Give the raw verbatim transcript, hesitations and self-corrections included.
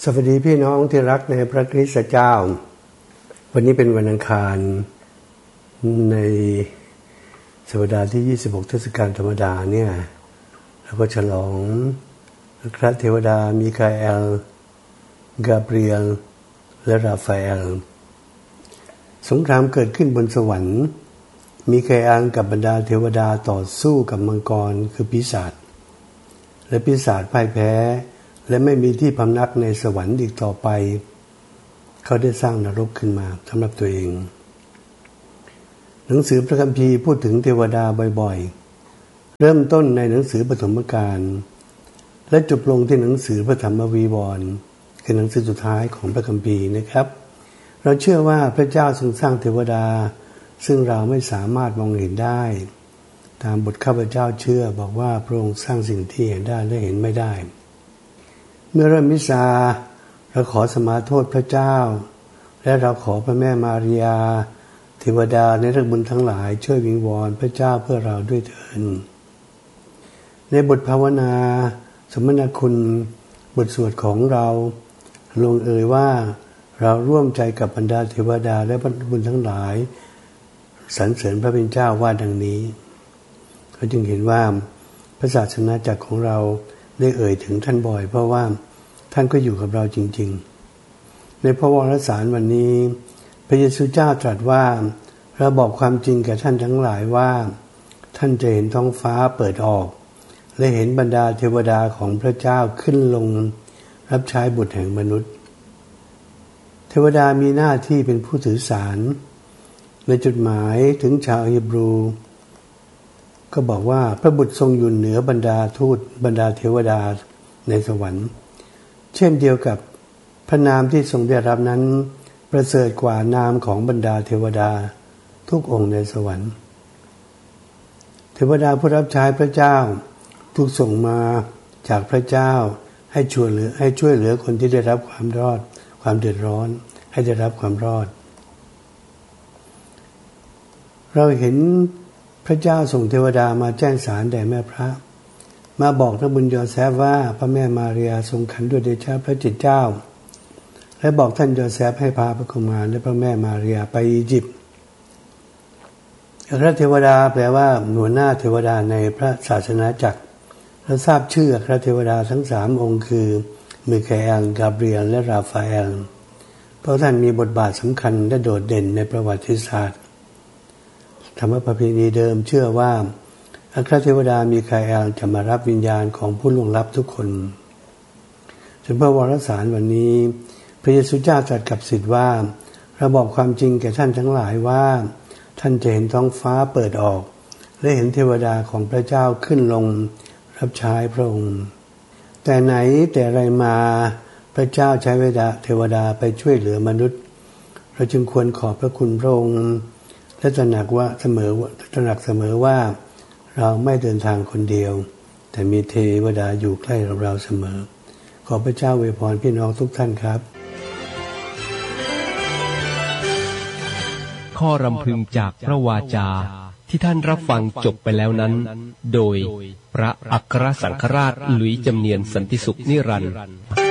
สวัสดีพี่น้องที่รักในพระคริสต์เจ้าวันนี้เป็นวันอังคารในสัปดาห์ที่ยี่สิบหกเทศกาลธรรมดาเนี่ยเราก็ฉลองพระเทวดามิคาเอลกาเบรียลและราฟาเอลสงครามเกิดขึ้นบนสวรรค์มิคาเอลกับบรรดาเทวดาต่อสู้กับมังกรคือปีศาจและปีศาจพ่ายแพ้และไม่มีที่พำนักในสวรรค์อีกต่อไปเขาได้สร้างนรกขึ้นมาสำหรับตัวเองหนังสือพระคัมภีร์พูดถึงเทวดาบ่อยๆเริ่มต้นในหนังสือปฐมกาลและจบลงที่หนังสือพระธรรมวีวรณ์คือหนังสือสุดท้ายของพระคัมภีร์นะครับเราเชื่อว่าพระเจ้าทรงสร้างเทวดาซึ่งเราไม่สามารถมองเห็นได้ตามบทข้าพเจ้าเชื่อบอกว่าพระองค์สร้างสิ่งที่เห็นได้และเห็นไม่ได้เมื่อเริ่มมิซาเราขอสมาโทษพระเจ้าและเราขอพระแม่มารียาเทวดาในรักบุญทั้งหลายช่วยวิงวอนพระเจ้าเพื่อเราด้วยเถิดในบทภาวนาสมณคุณบทสวดของเราลงเอ่ยว่าเราร่วมใจกับบรรดาเทวดาและพระบุญทั้งหลายสรรเสริญพระเป็นเจ้าว่าดังนี้เขาจึงเห็นว่าพระศาสนาจักรของเราได้เอ่ยถึงท่านบ่อยเพราะว่าท่านก็อยู่กับเราจริงๆในพระวรสารวันนี้พระเยซูเจ้าตรัสว่าเราบอกความจริงแก่ท่านทั้งหลายว่าท่านจะเห็นท้องฟ้าเปิดออกและเห็นบรรดาเทวดาของพระเจ้าขึ้นลงรับใช้บุตรแห่งมนุษย์เทวดามีหน้าที่เป็นผู้ถือสารในจดหมายถึงชาวฮีบรูก็บอกว่าพระบุตรทรงอยู่เหนือบรรดาทูตบรรดาเทวดาในสวรรค์เช่นเดียวกับพระนามที่ทรงได้รับนั้นประเสริฐกว่านามของบรรดาเทวดาทุกองค์ในสวรรค์เทวดาผู้รับใช้พระเจ้าถูกส่งมาจากพระเจ้าให้ช่วยเหลือให้ช่วยเหลือคนที่ได้รับความรอดความเดือดร้อนให้ได้รับความรอดเราเห็นพระเจ้าส่งเทวดามาแจ้งสารแด่แม่พระมาบอกท่านบุญยอแซฟว่าพระแม่มารียาทรงขันด้วยเดชะพระจิตเจ้าและบอกท่านยอแซฟให้พาพระกุมารและพระแม่มารียาไปอียิปต์พระเทวดาแปลว่าหัวหน้าเทวดาในพระศาสนาจักรเราทราบชื่อพระเทวดาทั้งสามองค์คือมิคาเอลกาเบรียลและราฟาเอลเพราะท่านมีบทบาทสำคัญและโดดเด่นในประวัติศาสตร์ธรรมประเพณีเดิมเชื่อว่าอัครเทวดามิคาเอลจะมารับวิญญาณของผู้ล่วงลับทุกคนส่วนพระวรสารวันนี้พระเยซูเจ้าตรัสกับศิษย์ว่าเราบอกความจริงแก่ท่านทั้งหลายว่าท่านจะเห็นท้องฟ้าเปิดออกและเห็นเทวดาของพระเจ้าขึ้นลงรับใช้พระองค์แต่ไหนแต่ไรมาพระเจ้าใช้เทวดาไปช่วยเหลือมนุษย์เราจึงควรขอบพระคุณพระองค์และตระหนักว่าเสมอตระหนักเสมอว่าเราไม่เดินทางคนเดียวแต่มีเทวดาอยู่ใกล้เราเราเสมอขอพระเจ้าอวยพรพี่น้องทุกท่านครับข้อรำพึงจากพระวาจาที่ท่านรับฟังจบไปแล้วนั้นโดยพระอัครสังฆราชหลุยส์จำเนียนสันติสุขนิรันดร์